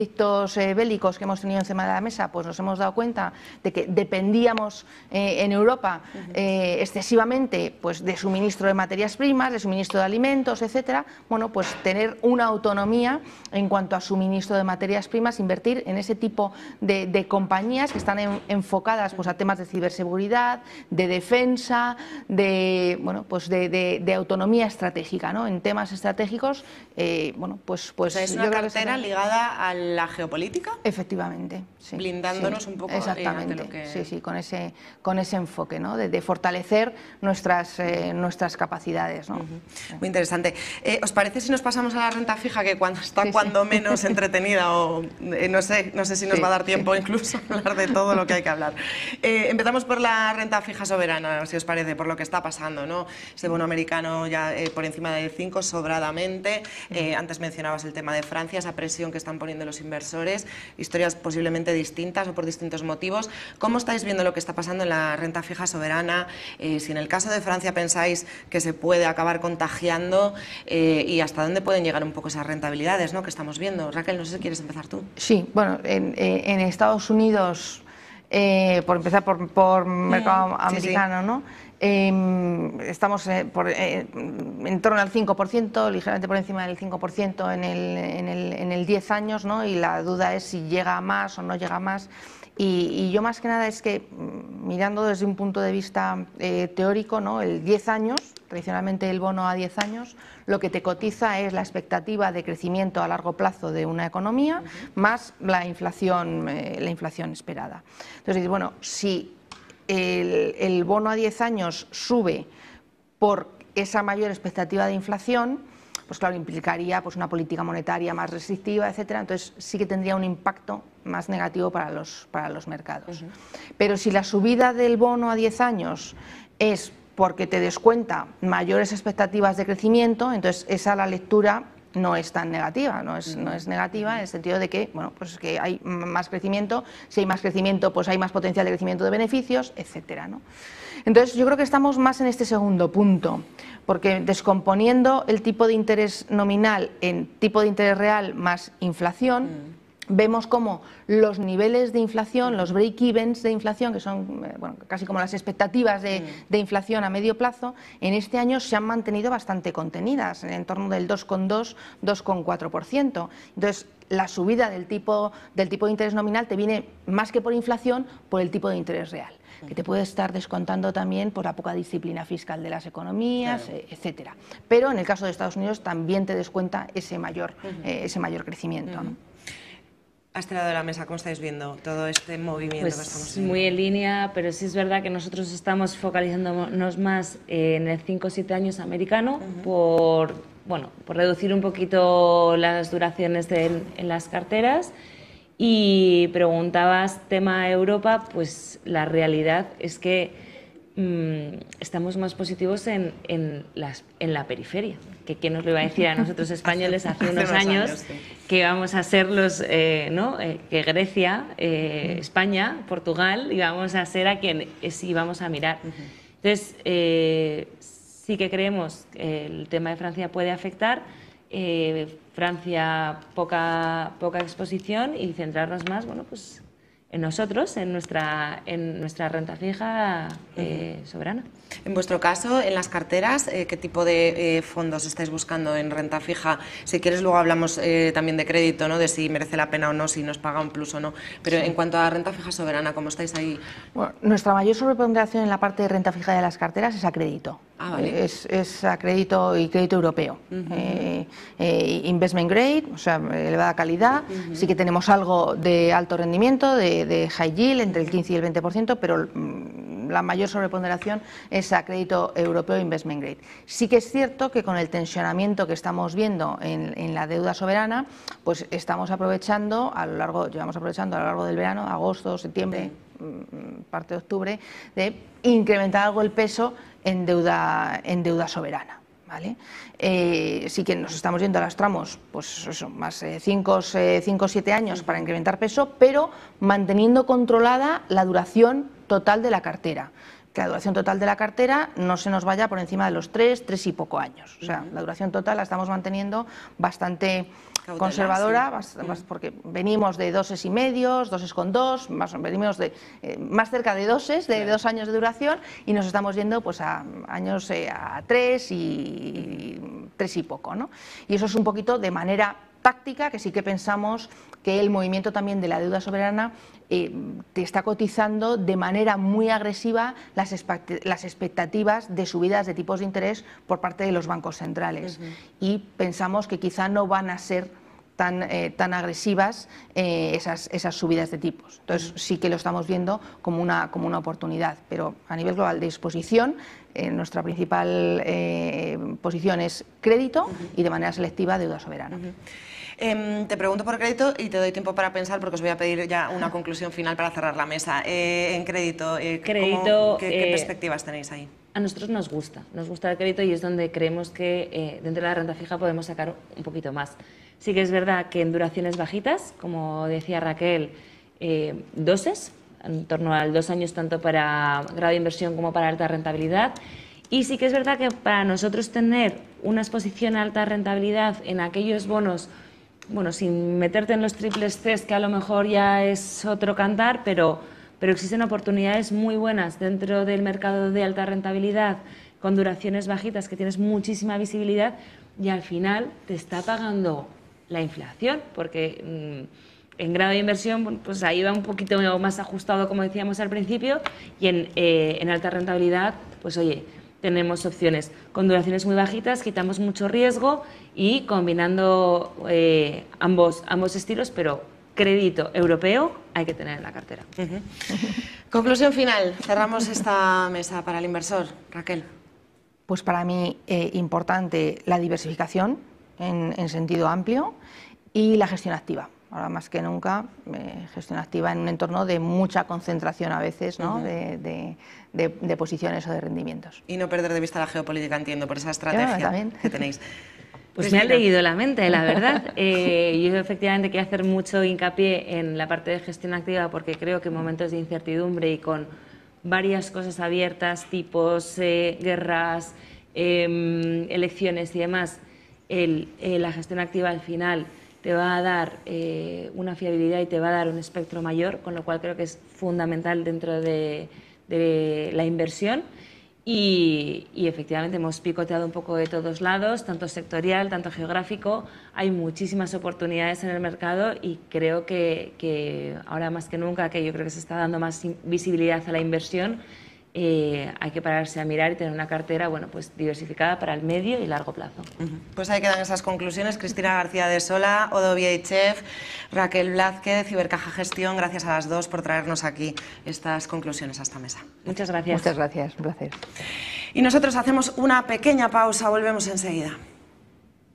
conflictos bélicos que hemos tenido encima de la mesa, pues nos hemos dado cuenta de que dependíamos en Europa excesivamente pues, de suministro de materias primas, de suministro de alimentos, etcétera. Bueno, pues tener una autonomía en cuanto a suministro de materias primas, invertir en ese tipo de compañías que están enfocadas pues, a temas de ciberseguridad, de defensa, bueno, pues de autonomía estratégica, ¿no? En temas estratégicos, bueno, pues o sea, es una cartera ligada a la geopolítica. Efectivamente, sí, blindándonos sí, un poco exactamente, ante lo que... sí, sí, con ese enfoque, ¿no? de fortalecer nuestras capacidades, ¿no? Muy interesante. ¿Os parece si nos pasamos a la renta fija, que cuando está cuando menos entretenida, o no sé si nos va a dar tiempo incluso a hablar de todo lo que hay que hablar? Empezamos por la renta fija soberana, si os parece, por lo que está pasando, ¿no? Este bono americano ya por encima del 5 sobradamente. Antes mencionabas el tema de Francia, esa presión que están poniendo los inversores, historias posiblemente distintas o por distintos motivos. ¿Cómo estáis viendo lo que está pasando en la renta fija soberana? Si en el caso de Francia pensáis que se puede acabar contagiando y hasta dónde pueden llegar un poco esas rentabilidades, ¿no?, que estamos viendo. Raquel, no sé si quieres empezar tú. Sí, bueno, en Estados Unidos, por empezar por mercado americano, ¿no? Estamos en torno al 5%, ligeramente por encima del 5% en el 10 años, ¿no? Y la duda es si llega a más o no llega a más. Y yo más que nada es que, mirando desde un punto de vista teórico, ¿no? El 10 años, tradicionalmente el bono a 10 años, lo que te cotiza es la expectativa de crecimiento a largo plazo de una economía más la inflación esperada. Entonces, bueno, si el bono a 10 años sube por esa mayor expectativa de inflación, pues claro, implicaría pues, una política monetaria más restrictiva, etcétera. Entonces sí que tendría un impacto más negativo para los mercados. Pero si la subida del bono a 10 años es porque te descuenta mayores expectativas de crecimiento, entonces esa la lectura no es tan negativa, no es negativa en el sentido de que, bueno, pues que hay más crecimiento, si hay más crecimiento, pues hay más potencial de crecimiento de beneficios, etcétera, ¿no? Entonces yo creo que estamos más en este segundo punto, porque descomponiendo el tipo de interés nominal en tipo de interés real más inflación, vemos como los niveles de inflación, los break-evens de inflación, que son bueno, casi como las expectativas de inflación a medio plazo, en este año se han mantenido bastante contenidas, en torno del 2,2, 2,4%. Entonces, la subida del tipo de interés nominal te viene más que por inflación, por el tipo de interés real, que te puede estar descontando también por la poca disciplina fiscal de las economías, etcétera. Pero en el caso de Estados Unidos también te descuenta ese mayor crecimiento, ¿no? A este lado de la mesa, ¿cómo estáis viendo todo este movimiento pues que estamos viendo? Muy en línea, pero sí es verdad que nosotros estamos focalizándonos más en el 5 o 7 años americano por reducir un poquito las duraciones en las carteras. Y preguntabas tema Europa, pues la realidad es que estamos más positivos en la periferia, que quién nos lo iba a decir a nosotros españoles hace unos años sí, que vamos a ser los, que Grecia, España, Portugal, íbamos a ser a quien íbamos a mirar. Entonces, sí que creemos que el tema de Francia puede afectar. Francia poca exposición y centrarnos más, bueno, pues en nosotros, en nuestra renta fija soberana. En vuestro caso, en las carteras, ¿qué tipo de fondos estáis buscando en renta fija? Si quieres luego hablamos también de crédito, ¿no? De si merece la pena o no, si nos paga un plus o no. Pero en cuanto a renta fija soberana, ¿cómo estáis ahí? Bueno, nuestra mayor sobreponderación en la parte de renta fija de las carteras es a crédito. Vale. Es a crédito y crédito europeo. Investment grade, o sea, elevada calidad. Sí que tenemos algo de alto rendimiento, de high yield, entre el 15 y el 20%, pero la mayor sobreponderación es a crédito europeo investment grade. Sí que es cierto que con el tensionamiento que estamos viendo en la deuda soberana, pues llevamos aprovechando a lo largo del verano, agosto, septiembre, parte de octubre, de incrementar algo el peso en deuda soberana. ¿Vale? Sí que nos estamos yendo a los tramos, pues eso, más 5 o 7 años para incrementar peso, pero manteniendo controlada la duración total de la cartera. que la duración total de la cartera no se nos vaya por encima de los 3 y poco años. O sea, la duración total la estamos manteniendo bastante conservadora, porque venimos de 2,5, 2,2, venimos de más cerca de 2 años de duración, y nos estamos yendo pues a años a 3 y poco, ¿no? Y eso es un poquito de manera táctica, que sí que pensamos que el movimiento también de la deuda soberana te está cotizando de manera muy agresiva las expectativas de subidas de tipos de interés por parte de los bancos centrales. Y pensamos que quizá no van a ser tan agresivas esas subidas de tipos. Entonces sí que lo estamos viendo como una oportunidad, pero a nivel global de exposición, nuestra principal posición es crédito y de manera selectiva deuda soberana. Te pregunto por crédito y te doy tiempo para pensar, porque os voy a pedir ya una conclusión final para cerrar la mesa. En crédito, ¿qué perspectivas tenéis ahí? A nosotros nos gusta el crédito, y es donde creemos que dentro de la renta fija podemos sacar un poquito más. Sí que es verdad que en duraciones bajitas, como decía Raquel, doses, en torno a 2 años, tanto para grado de inversión como para alta rentabilidad. Y sí que es verdad que para nosotros tener una exposición a alta rentabilidad en aquellos bonos, bueno, sin meterte en los triples Cs, que a lo mejor ya es otro cantar, pero existen oportunidades muy buenas dentro del mercado de alta rentabilidad, con duraciones bajitas, que tienes muchísima visibilidad, y al final te está pagando la inflación, porque en grado de inversión, pues ahí va un poquito más ajustado, como decíamos al principio, y en alta rentabilidad, pues oye, tenemos opciones con duraciones muy bajitas, quitamos mucho riesgo, y combinando ambos estilos, pero crédito europeo hay que tener en la cartera. Conclusión final, cerramos esta mesa para el inversor. Raquel. Pues para mí importante la diversificación en sentido amplio y la gestión activa. Ahora más que nunca, gestión activa en un entorno de mucha concentración a veces, ¿no? de posiciones o de rendimientos. Y no perder de vista la geopolítica, entiendo, por esa estrategia que tenéis. Pues me ha leído la mente, la verdad. Yo efectivamente quiero hacer mucho hincapié en la parte de gestión activa, porque creo que en momentos de incertidumbre y con varias cosas abiertas, tipos, guerras, elecciones y demás, la gestión activa al final te va a dar una fiabilidad y te va a dar un espectro mayor, con lo cual creo que es fundamental dentro de la inversión. Y efectivamente hemos picoteado un poco de todos lados, tanto sectorial, tanto geográfico. Hay muchísimas oportunidades en el mercado, y creo que ahora más que nunca, que yo creo que se está dando más visibilidad a la inversión, hay que pararse a mirar y tener una cartera, bueno, pues diversificada para el medio y largo plazo. Pues ahí quedan esas conclusiones. Cristina García de Sola, Odo Vieichev, Raquel Blázquez, Ibercaja Gestión, gracias a las dos por traernos aquí estas conclusiones a esta mesa. Muchas gracias. Muchas gracias, un placer. Y nosotros hacemos una pequeña pausa, volvemos enseguida.